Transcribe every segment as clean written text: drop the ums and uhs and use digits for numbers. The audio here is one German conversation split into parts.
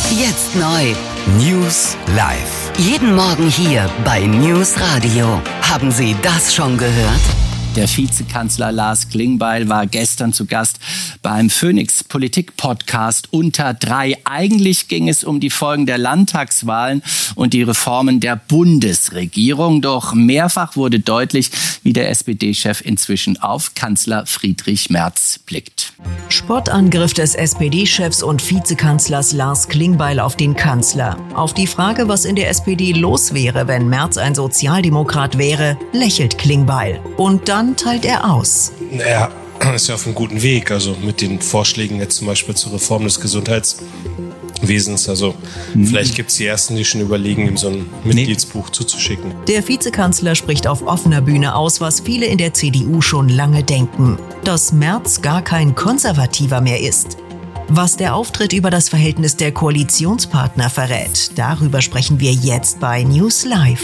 Jetzt neu. News live. Jeden Morgen hier bei News Radio. Haben Sie das schon gehört? Der Vizekanzler Lars Klingbeil war gestern zu Gast beim Phoenix Politik Podcast Unter 3. Eigentlich ging es um die Folgen der Landtagswahlen und die Reformen der Bundesregierung. Doch mehrfach wurde deutlich, wie der SPD-Chef inzwischen auf Kanzler Friedrich Merz blickt. Spottangriff des SPD-Chefs und Vizekanzlers Lars Klingbeil auf den Kanzler. Auf die Frage, was in der SPD los wäre, wenn Merz ein Sozialdemokrat wäre, lächelt Klingbeil. Und dann teilt er aus. Er ist ja auf einem guten Weg, also mit den Vorschlägen jetzt zum Beispiel zur Reform des Gesundheitswesens. Also vielleicht gibt es die Ersten, die schon überlegen, ihm so ein Mitgliedsbuch zuzuschicken. Der Vizekanzler spricht auf offener Bühne aus, was viele in der CDU schon lange denken. Dass Merz gar kein Konservativer mehr ist. Was der Auftritt über das Verhältnis der Koalitionspartner verrät, darüber sprechen wir jetzt bei News Live.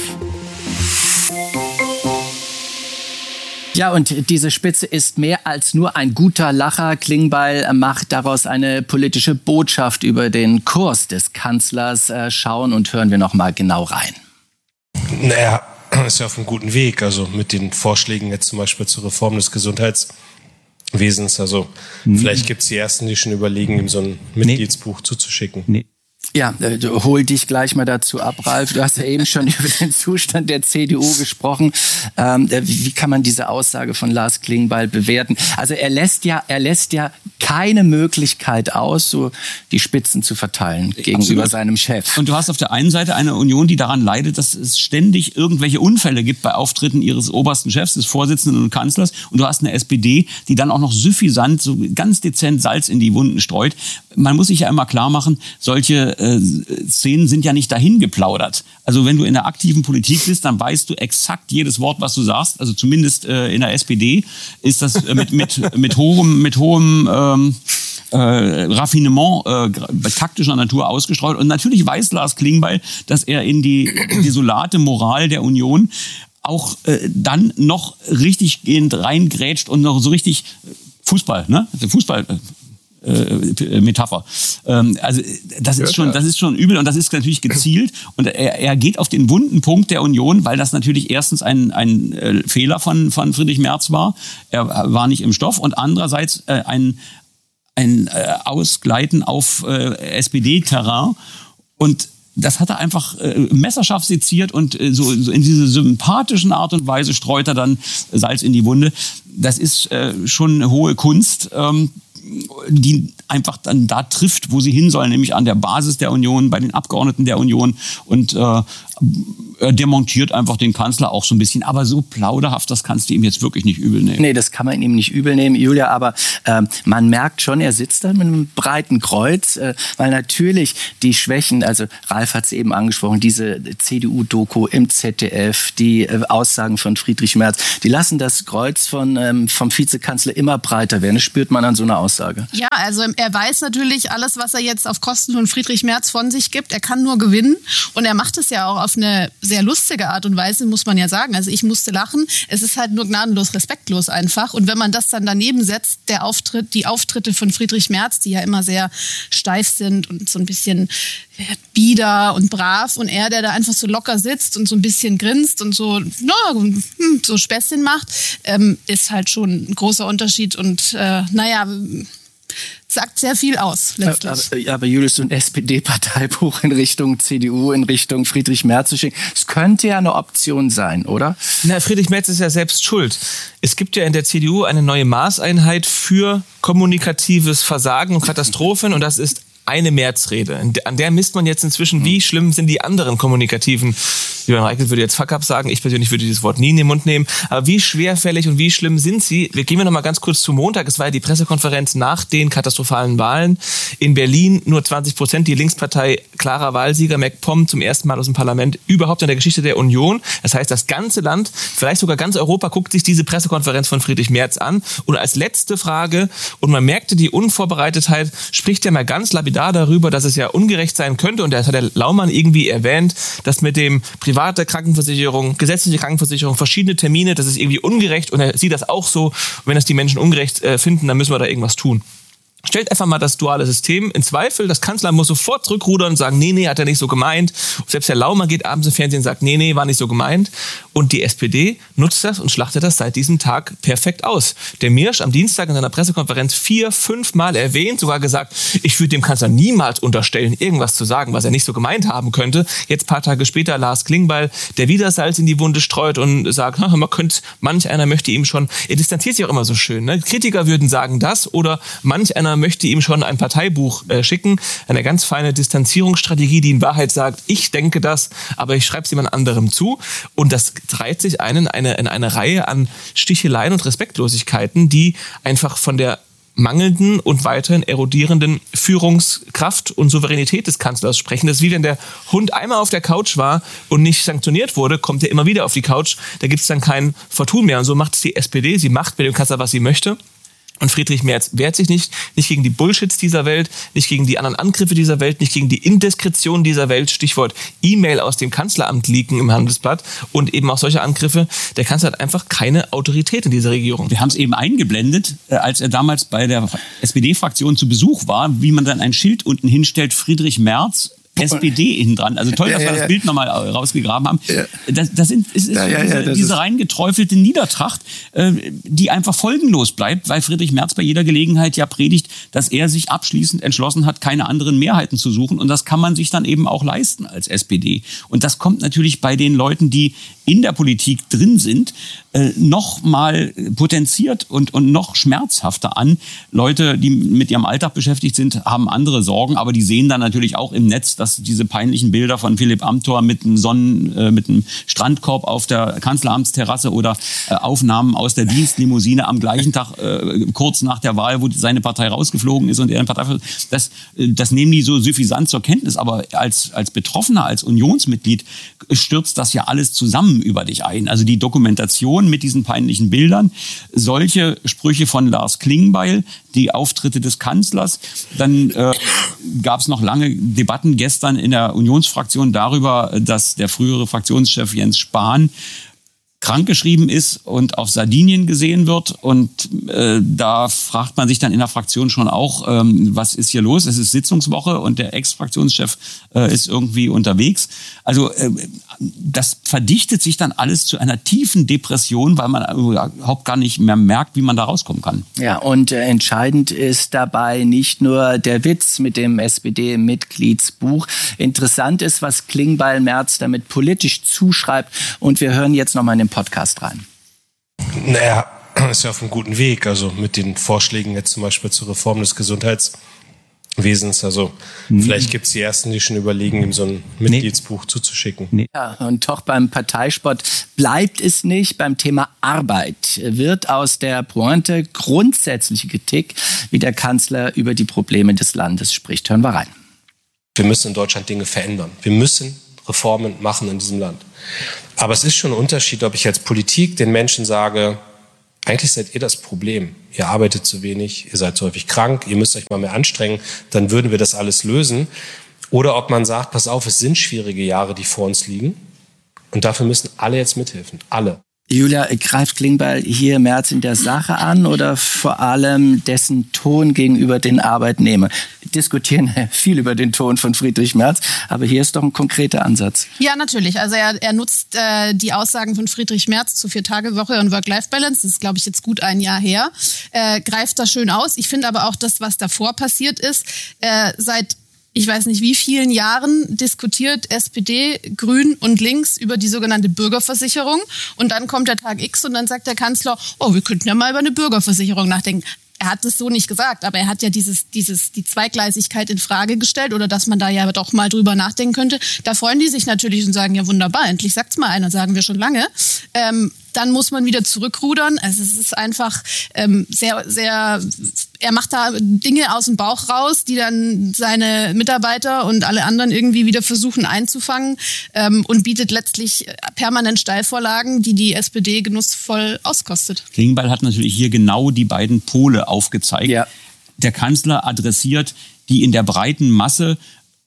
Ja, und diese Spitze ist mehr als nur ein guter Lacher. Klingbeil macht daraus eine politische Botschaft über den Kurs des Kanzlers. Schauen und hören wir noch mal genau rein. Er ist ja auf einem guten Weg, also mit den Vorschlägen jetzt zum Beispiel zur Reform des Gesundheitswesens. Also vielleicht gibt es die Ersten, die schon überlegen, ihm so ein Mitgliedsbuch zuzuschicken. Ja, hol dich gleich mal dazu ab, Ralf. Du hast ja eben schon über den Zustand der CDU gesprochen. Wie kann man diese Aussage von Lars Klingbeil bewerten? Also er lässt ja keine Möglichkeit aus, so die Spitzen zu verteilen gegenüber seinem Chef. Und du hast auf der einen Seite eine Union, die daran leidet, dass es ständig irgendwelche Unfälle gibt bei Auftritten ihres obersten Chefs, des Vorsitzenden und Kanzlers. Und du hast eine SPD, die dann auch noch suffisant, so ganz dezent Salz in die Wunden streut. Man muss sich ja immer klar machen, solche Szenen sind ja nicht dahin geplaudert. Also wenn du in der aktiven Politik bist, dann weißt du exakt jedes Wort, was du sagst. Also zumindest in der SPD ist das mit hohem Raffinement taktischer Natur ausgestreut. Und natürlich weiß Lars Klingbeil, dass er in die desolate Moral der Union auch dann noch richtig gehend reingrätscht und noch so richtig Fußball, ne? Fußball. Metapher. Also das ist schon übel und das ist natürlich gezielt und er geht auf den wunden Punkt der Union, weil das natürlich erstens ein Fehler von Friedrich Merz war. Er war nicht im Stoff und andererseits ein Ausgleiten auf SPD-Terrain und das hat er einfach messerscharf seziert und so in diese sympathischen Art und Weise streut er dann Salz in die Wunde. Das ist schon eine hohe Kunst, die einfach dann da trifft, wo sie hin sollen, nämlich an der Basis der Union, bei den Abgeordneten der Union und demontiert einfach den Kanzler auch so ein bisschen. Aber so plauderhaft, das kannst du ihm jetzt wirklich nicht übel nehmen. Nee, das kann man ihm nicht übel nehmen, Julia, aber man merkt schon, er sitzt da mit einem breiten Kreuz, weil natürlich die Schwächen, also Ralf hat es eben angesprochen, diese CDU-Doku im ZDF, die Aussagen von Friedrich Merz, die lassen das Kreuz vom Vizekanzler immer breiter werden. Das spürt man an so einer Aussage. Ja, also er weiß natürlich alles, was er jetzt auf Kosten von Friedrich Merz von sich gibt. Er kann nur gewinnen und er macht es ja auch auf eine sehr lustige Art und Weise, muss man ja sagen. Also ich musste lachen. Es ist halt nur gnadenlos respektlos einfach. Und wenn man das dann daneben setzt, die Auftritte von Friedrich Merz, die ja immer sehr steif sind und so ein bisschen bieder und brav und er, der da einfach so locker sitzt und so ein bisschen grinst und so, so Späßchen macht, ist halt schon ein großer Unterschied und sagt sehr viel aus, letztlich. Aber Julius, so ein SPD-Parteibuch in Richtung CDU, in Richtung Friedrich Merz zu schicken, das könnte ja eine Option sein, oder? Na, Friedrich Merz ist ja selbst schuld. Es gibt ja in der CDU eine neue Maßeinheit für kommunikatives Versagen und Katastrophen und das ist eine Märzrede. An der misst man jetzt inzwischen, wie schlimm sind die anderen kommunikativen, Julian Reichelt würde jetzt Fuck-up sagen, ich persönlich würde dieses Wort nie in den Mund nehmen, aber wie schwerfällig und wie schlimm sind sie? Gehen wir noch mal ganz kurz zu Montag, es war ja die Pressekonferenz nach den katastrophalen Wahlen in Berlin, nur 20%, die Linkspartei klarer Wahlsieger, MacPom zum ersten Mal aus dem Parlament überhaupt in der Geschichte der Union. Das heißt, das ganze Land, vielleicht sogar ganz Europa, guckt sich diese Pressekonferenz von Friedrich Merz an und als letzte Frage, und man merkte die Unvorbereitetheit, spricht er mal ganz lapidar darüber, dass es ja ungerecht sein könnte und das hat der Laumann irgendwie erwähnt, dass mit dem private Krankenversicherung, gesetzliche Krankenversicherung, verschiedene Termine, das ist irgendwie ungerecht und er sieht das auch so. Und wenn das die Menschen ungerecht finden, dann müssen wir da irgendwas tun. stellt einfach mal das duale System in Zweifel. Das Kanzleramt muss sofort zurückrudern und sagen, nee, hat er nicht so gemeint. Selbst Herr Laumann geht abends im Fernsehen und sagt, nee, war nicht so gemeint. Und die SPD nutzt das und schlachtet das seit diesem Tag perfekt aus. Der Mirsch am Dienstag in seiner Pressekonferenz 4-5 Mal erwähnt, sogar gesagt, ich würde dem Kanzler niemals unterstellen, irgendwas zu sagen, was er nicht so gemeint haben könnte. Jetzt ein paar Tage später Lars Klingbeil, der wieder Salz in die Wunde streut und sagt, manch einer möchte ihm schon, er distanziert sich auch immer so schön, ne? Kritiker würden sagen das oder manch einer möchte ihm schon ein Parteibuch schicken. Eine ganz feine Distanzierungsstrategie, die in Wahrheit sagt, ich denke das, aber ich schreibe es jemand anderem zu. Und das reiht sich in eine Reihe an Sticheleien und Respektlosigkeiten, die einfach von der mangelnden und weiterhin erodierenden Führungskraft und Souveränität des Kanzlers sprechen. Das ist wie wenn der Hund einmal auf der Couch war und nicht sanktioniert wurde, kommt er immer wieder auf die Couch. Da gibt es dann kein Vertun mehr. Und so macht es die SPD. Sie macht mit dem Kanzler, was sie möchte. Und Friedrich Merz wehrt sich nicht gegen die Bullshits dieser Welt, nicht gegen die anderen Angriffe dieser Welt, nicht gegen die Indiskretion dieser Welt, Stichwort E-Mail aus dem Kanzleramt leaken im Handelsblatt und eben auch solche Angriffe. Der Kanzler hat einfach keine Autorität in dieser Regierung. Wir haben es eben eingeblendet, als er damals bei der SPD-Fraktion zu Besuch war, wie man dann ein Schild unten hinstellt, Friedrich Merz, SPD innen dran. Also toll, dass wir das Bild nochmal rausgegraben haben. Ja. Das ist diese reingeträufelte Niedertracht, die einfach folgenlos bleibt, weil Friedrich Merz bei jeder Gelegenheit ja predigt, dass er sich abschließend entschlossen hat, keine anderen Mehrheiten zu suchen. Und das kann man sich dann eben auch leisten als SPD. Und das kommt natürlich bei den Leuten, die in der Politik drin sind, noch mal potenziert und noch schmerzhafter an. Leute, die mit ihrem Alltag beschäftigt sind, haben andere Sorgen, aber die sehen dann natürlich auch im Netz, dass diese peinlichen Bilder von Philipp Amthor mit einem Strandkorb auf der Kanzleramtsterrasse oder Aufnahmen aus der Dienstlimousine am gleichen Tag, kurz nach der Wahl, wo seine Partei rausgeflogen ist und er in Partei, das nehmen die so suffisant zur Kenntnis, aber als Betroffener, als Unionsmitglied stürzt das ja alles zusammen über dich ein. Also die Dokumentation mit diesen peinlichen Bildern, solche Sprüche von Lars Klingbeil, die Auftritte des Kanzlers. Dann gab es noch lange Debatten gestern in der Unionsfraktion darüber, dass der frühere Fraktionschef Jens Spahn krankgeschrieben ist und auf Sardinien gesehen wird. Und da fragt man sich dann in der Fraktion schon auch, was ist hier los? Es ist Sitzungswoche und der Ex-Fraktionschef ist irgendwie unterwegs. Also das verdichtet sich dann alles zu einer tiefen Depression, weil man überhaupt gar nicht mehr merkt, wie man da rauskommen kann. Ja, und entscheidend ist dabei nicht nur der Witz mit dem SPD-Mitgliedsbuch. Interessant ist, was Klingbeil Merz damit politisch zuschreibt. Und wir hören jetzt nochmal in den Podcast rein. Naja, ist ja auf einem guten Weg. Also mit den Vorschlägen jetzt zum Beispiel zur Reform des Gesundheitswesens. Also vielleicht gibt es die Ersten, die schon überlegen, ihm so ein Mitgliedsbuch zuzuschicken. Nee. Ja, und doch beim Parteisport bleibt es nicht. Beim Thema Arbeit wird aus der Pointe grundsätzliche Kritik, wie der Kanzler über die Probleme des Landes spricht. Hören wir rein. Wir müssen in Deutschland Dinge verändern. Wir müssen Reformen machen in diesem Land. Aber es ist schon ein Unterschied, ob ich als Politik den Menschen sage, eigentlich seid ihr das Problem. Ihr arbeitet zu wenig, ihr seid zu häufig krank, ihr müsst euch mal mehr anstrengen, dann würden wir das alles lösen. Oder ob man sagt, pass auf, es sind schwierige Jahre, die vor uns liegen. Und dafür müssen alle jetzt mithelfen. Alle. Julia, greift Klingbeil hier Merz in der Sache an oder vor allem dessen Ton gegenüber den Arbeitnehmern? Diskutieren viel über den Ton von Friedrich Merz, aber hier ist doch ein konkreter Ansatz. Ja, natürlich. Also er nutzt die Aussagen von Friedrich Merz zur 4-Tage-Woche und Work-Life-Balance, das ist, glaube ich, jetzt gut ein Jahr her, greift das schön aus. Ich finde aber auch das, was davor passiert ist, seit ich weiß nicht wie vielen Jahren diskutiert SPD, Grün und Links über die sogenannte Bürgerversicherung. Und dann kommt der Tag X und dann sagt der Kanzler, wir könnten ja mal über eine Bürgerversicherung nachdenken. Er hat es so nicht gesagt, aber er hat ja die Zweigleisigkeit in Frage gestellt oder dass man da ja doch mal drüber nachdenken könnte. Da freuen die sich natürlich und sagen, ja wunderbar, endlich sagt's mal einer, sagen wir schon lange. Dann muss man wieder zurückrudern. Also es ist einfach sehr, sehr, er macht da Dinge aus dem Bauch raus, die dann seine Mitarbeiter und alle anderen irgendwie wieder versuchen einzufangen und bietet letztlich permanent Steilvorlagen, die SPD genussvoll auskostet. Klingbeil hat natürlich hier genau die beiden Pole aufgezeigt. Ja. Der Kanzler adressiert die in der breiten Masse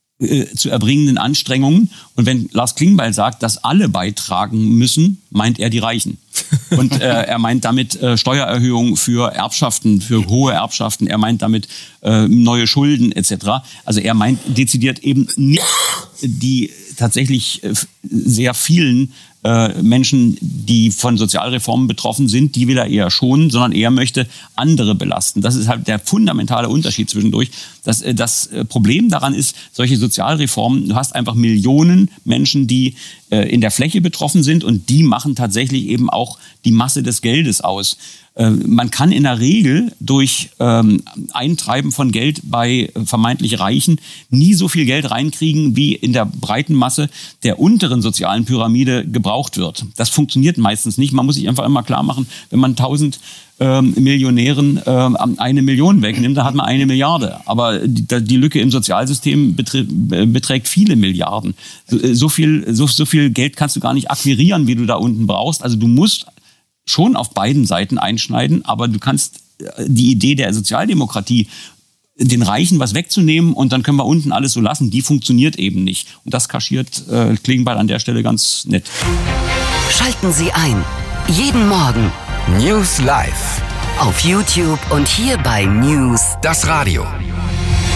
zu erbringenden Anstrengungen. Und wenn Lars Klingbeil sagt, dass alle beitragen müssen, meint er die Reichen. Und er meint damit Steuererhöhungen für Erbschaften, für hohe Erbschaften. Er meint damit neue Schulden etc. Also er meint dezidiert eben nicht die tatsächlich sehr vielen Menschen, die von Sozialreformen betroffen sind, die will er eher schonen, sondern er möchte andere belasten. Das ist halt der fundamentale Unterschied zwischendurch. Das Problem daran ist, solche Sozialreformen, du hast einfach Millionen Menschen, die in der Fläche betroffen sind und die machen tatsächlich eben auch die Masse des Geldes aus. Man kann in der Regel durch Eintreiben von Geld bei vermeintlich Reichen nie so viel Geld reinkriegen, wie in der breiten Masse der unteren sozialen Pyramide gebraucht wird. Das funktioniert meistens nicht. Man muss sich einfach immer klar machen, wenn man 1000 Millionären 1 Million wegnimmt, dann hat man 1 Milliarde. Aber die Lücke im Sozialsystem beträgt viele Milliarden. So viel Geld kannst du gar nicht akquirieren, wie du da unten brauchst. Also du musst schon auf beiden Seiten einschneiden, aber du kannst die Idee der Sozialdemokratie, den Reichen was wegzunehmen und dann können wir unten alles so lassen, die funktioniert eben nicht. Und das kaschiert Klingbeil an der Stelle ganz nett. Schalten Sie ein. Jeden Morgen. News Live. Auf YouTube und hier bei News. Das Radio.